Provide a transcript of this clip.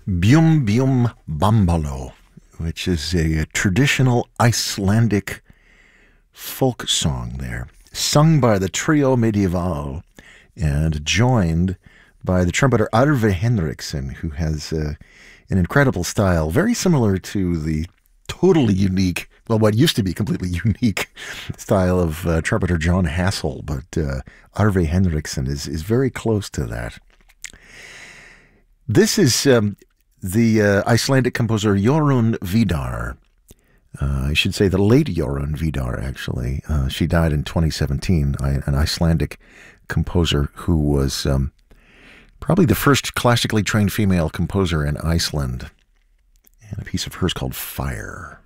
Bjum Bjum Bambalo, which is a traditional Icelandic folk song there, sung by the Trio Medieval and joined by the trumpeter Arve Henriksen, who has an incredible style, very similar to the totally unique, well, what used to be completely unique style of trumpeter John Hassel, but Arve Henriksen is very close to that. This is the Icelandic composer Jorunn Vidar. I should say the late Jorunn Vidar, actually. She died in 2017, an Icelandic composer who was probably the first classically trained female composer in Iceland. And a piece of hers called Fire.